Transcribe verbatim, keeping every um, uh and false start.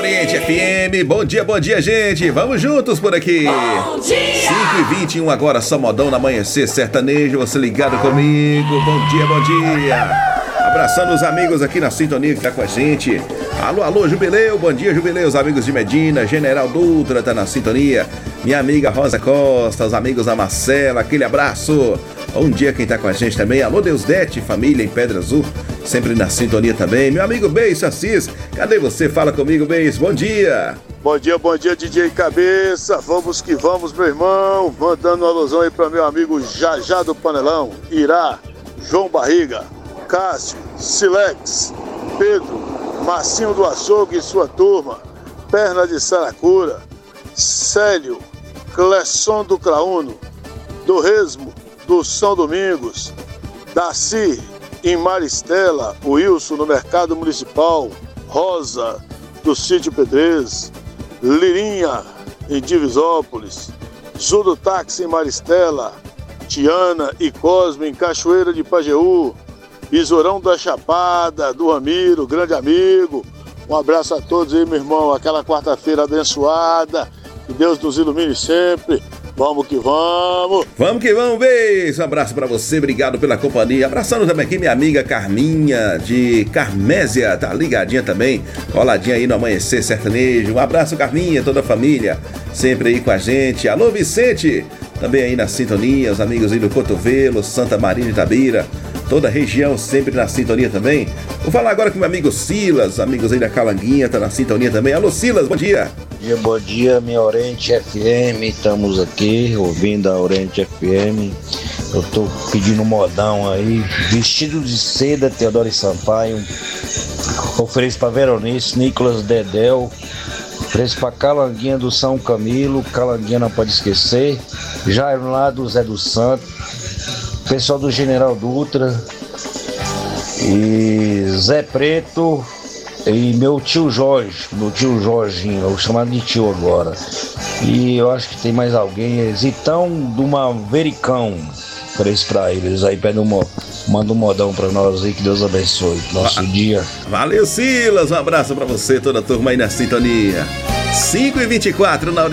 Oriente F M, bom dia, bom dia, gente. Vamos juntos por aqui. Bom dia! cinco e vinte e um agora, só modão no amanhecer sertanejo. Você ligado comigo. Bom dia, bom dia. Abraçando os amigos aqui na sintonia que tá com a gente. Alô, alô, Jubileu. Bom dia, Jubileu. Os amigos de Medina, General Dutra tá na sintonia. Minha amiga Rosa Costa, os amigos da Marcela, aquele abraço. Bom dia quem tá com a gente também. Alô, Deusdete, família em Pedra Azul, sempre na sintonia também. Meu amigo Beijo Assis, cadê você? Fala comigo, Beijo. Bom dia. Bom dia, bom dia, D J Cabeça. Vamos que vamos, meu irmão. Mandando uma alusão aí para meu amigo Jajá do Panelão, Irá, João Barriga, Cássio, Silex, Pedro, Marcinho do Açougue e sua turma, Perna de Saracura, Célio, Clesson do Crauno, do Resmo, do São Domingos, Daci em Maristela, Wilson no Mercado Municipal, Rosa do Sítio Pedrez, Lirinha em Divisópolis, Zudo Táxi em Maristela, Tiana e Cosme em Cachoeira de Pajeú, Besourão da Chapada, do Ramiro, grande amigo. Um abraço a todos aí, meu irmão. Aquela quarta-feira abençoada. Que Deus nos ilumine sempre. Vamos que vamos. Vamos que vamos, beijo. Um abraço pra você, obrigado pela companhia. Abraçando também aqui minha amiga Carminha de Carmésia, tá ligadinha também, coladinha aí no Amanhecer Sertanejo. Um abraço, Carminha, toda a família, sempre aí com a gente. Alô, Vicente, também aí na sintonia, os amigos aí do Cotovelo, Santa Maria de Itabira, toda a região sempre na sintonia também. Vou falar agora com meu amigo Silas, amigos aí da Calanguinha, tá na sintonia também. Alô, Silas, bom dia. Bom dia, bom dia, minha Oriente F M, estamos aqui ouvindo a Oriente F M. Eu tô pedindo um modão aí, Vestido de Seda, Teodoro Sampaio. Ofereço pra Veronice, Nicolas Dedéu. Ofereço pra Calanguinha do São Camilo, Calanguinha não pode esquecer. Jairo lá do Zé do Santo, pessoal do General Dutra e Zé Preto. E meu tio Jorge, meu tio Jorginho, eu vou chamar de tio agora. E eu acho que tem mais alguém, Zitão do Mavericão. Ofereço pra eles aí, pede um, manda um modão pra nós aí, que Deus abençoe nosso Va- dia. Valeu, Silas, um abraço pra você, toda a turma aí na sintonia. cinco e vinte e quatro na